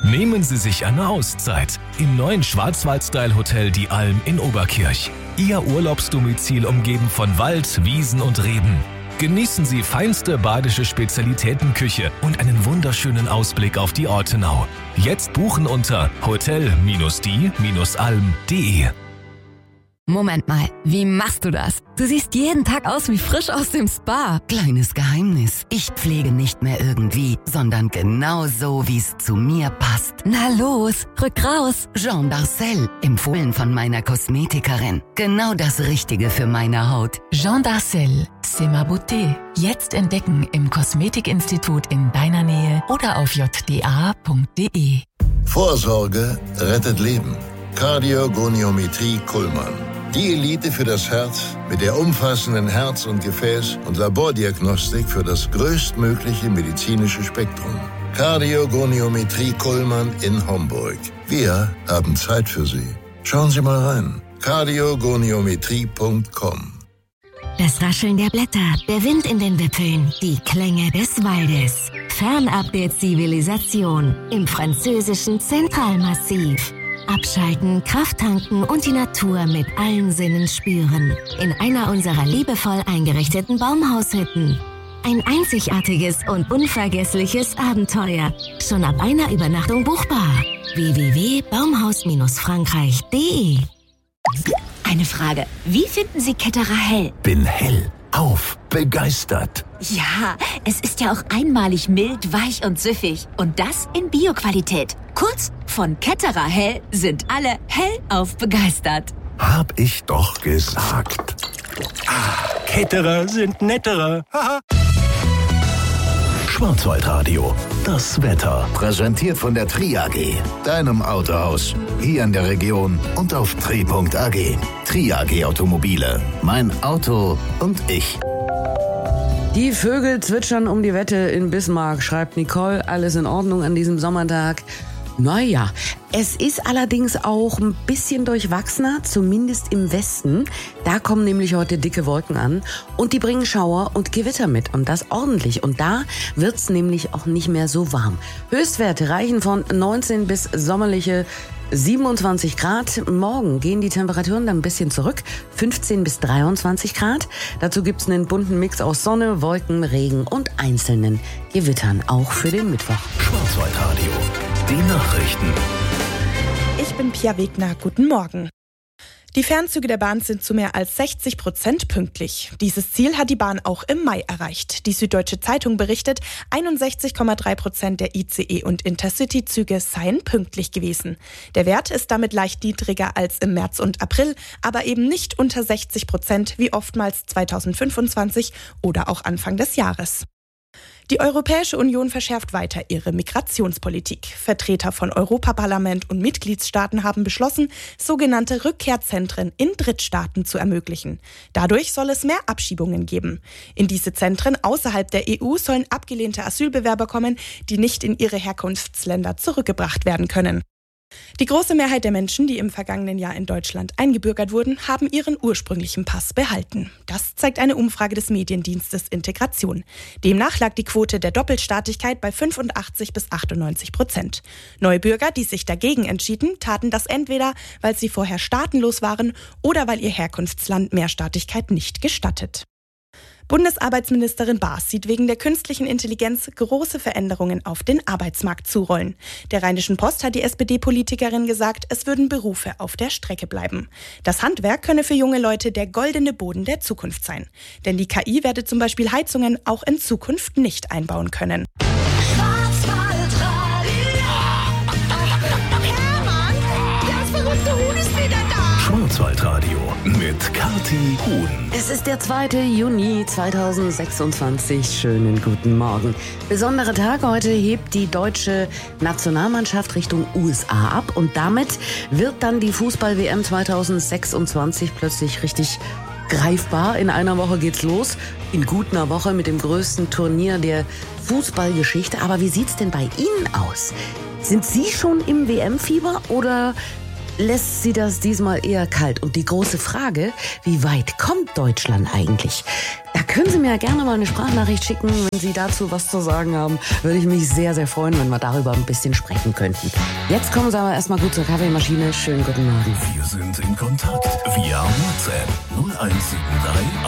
Nehmen Sie sich eine Auszeit im neuen Schwarzwald-Style-Hotel Die Alm in Oberkirch. Ihr Urlaubsdomizil umgeben von Wald, Wiesen und Reben. Genießen Sie feinste badische Spezialitätenküche und einen wunderschönen Ausblick auf die Ortenau. Jetzt buchen unter hotel-die-alm.de. Moment mal, wie machst du das? Du siehst jeden Tag aus wie frisch aus dem Spa. Kleines Geheimnis. Ich pflege nicht mehr irgendwie, sondern genau so, wie es zu mir passt. Na los, rück raus. Jean Darcel, empfohlen von meiner Kosmetikerin. Genau das Richtige für meine Haut. Jean Darcel, c'est ma beauté. Jetzt entdecken im Kosmetikinstitut in deiner Nähe oder auf jda.de. Vorsorge rettet Leben. Kardiogoniometrie Kuhlmann. Die Elite für das Herz mit der umfassenden Herz- und Gefäß- und Labordiagnostik für das größtmögliche medizinische Spektrum. Kardiogoniometrie Kuhlmann in Homburg. Wir haben Zeit für Sie. Schauen Sie mal rein. kardiogoniometrie.com. Das Rascheln der Blätter, der Wind in den Wipfeln, die Klänge des Waldes. Fernab der Zivilisation im französischen Zentralmassiv. Abschalten, Kraft tanken und die Natur mit allen Sinnen spüren. In einer unserer liebevoll eingerichteten Baumhaushütten. Ein einzigartiges und unvergessliches Abenteuer. Schon ab einer Übernachtung buchbar. www.baumhaus-frankreich.de. Eine Frage. Wie finden Sie Ketterer hell? Bin hellauf begeistert. Ja, es ist ja auch einmalig mild, weich und süffig. Und das in Bio-Qualität. Kurz, von Ketterer hell sind alle hellauf begeistert. Hab ich doch gesagt. Ketterer sind netterer. Schwarzwaldradio, das Wetter. Präsentiert von der Tri AG, deinem Autohaus. Hier in der Region und auf tri.ag. Tri AG Automobile. Mein Auto und ich. Die Vögel zwitschern um die Wette in Bismarck, schreibt Nicole. Alles in Ordnung an diesem Sommertag. Naja, es ist allerdings auch ein bisschen durchwachsener, zumindest im Westen. Da kommen nämlich heute dicke Wolken an und die bringen Schauer und Gewitter mit und das ordentlich. Und da wird's nämlich auch nicht mehr so warm. Höchstwerte reichen von 19 bis sommerliche 27 Grad. Morgen gehen die Temperaturen dann ein bisschen zurück, 15 bis 23 Grad. Dazu gibt's einen bunten Mix aus Sonne, Wolken, Regen und einzelnen Gewittern, auch für den Mittwoch. Schwarzwaldradio, die Nachrichten. Ich bin Pia Wegner, guten Morgen. Die Fernzüge der Bahn sind zu mehr als 60% pünktlich. Dieses Ziel hat die Bahn auch im Mai erreicht. Die Süddeutsche Zeitung berichtet, 61,3% der ICE- und Intercity-Züge seien pünktlich gewesen. Der Wert ist damit leicht niedriger als im März und April, aber eben nicht unter 60% wie oftmals 2025 oder auch Anfang des Jahres. Die Europäische Union verschärft weiter ihre Migrationspolitik. Vertreter von Europaparlament und Mitgliedstaaten haben beschlossen, sogenannte Rückkehrzentren in Drittstaaten zu ermöglichen. Dadurch soll es mehr Abschiebungen geben. In diese Zentren außerhalb der EU sollen abgelehnte Asylbewerber kommen, die nicht in ihre Herkunftsländer zurückgebracht werden können. Die große Mehrheit der Menschen, die im vergangenen Jahr in Deutschland eingebürgert wurden, haben ihren ursprünglichen Pass behalten. Das zeigt eine Umfrage des Mediendienstes Integration. Demnach lag die Quote der Doppelstaatigkeit bei 85 bis 98%. Neubürger, die sich dagegen entschieden, taten das entweder, weil sie vorher staatenlos waren oder weil ihr Herkunftsland Mehrstaatigkeit nicht gestattet. Bundesarbeitsministerin Baas sieht wegen der künstlichen Intelligenz große Veränderungen auf den Arbeitsmarkt zurollen. Der Rheinischen Post hat die SPD-Politikerin gesagt, es würden Berufe auf der Strecke bleiben. Das Handwerk könne für junge Leute der goldene Boden der Zukunft sein. Denn die KI werde zum Beispiel Heizungen auch in Zukunft nicht einbauen können. Schwarzwaldradio mit Kathi Huhn. Es ist der 2. Juni 2026. Schönen guten Morgen. Besonderer Tag. Heute hebt die deutsche Nationalmannschaft Richtung USA ab. Und damit wird dann die Fußball-WM 2026 plötzlich richtig greifbar. In einer Woche geht's los. In gut einer Woche mit dem größten Turnier der Fußballgeschichte. Aber wie sieht's denn bei Ihnen aus? Sind Sie schon im WM-Fieber oder lässt sie das diesmal eher kalt. Und die große Frage, wie weit kommt Deutschland eigentlich? Da können Sie mir ja gerne mal eine Sprachnachricht schicken, wenn Sie dazu was zu sagen haben. Würde ich mich sehr, sehr freuen, wenn wir darüber ein bisschen sprechen könnten. Jetzt kommen Sie aber erstmal gut zur Kaffeemaschine. Schönen guten Morgen. Wir sind in Kontakt via WhatsApp 0173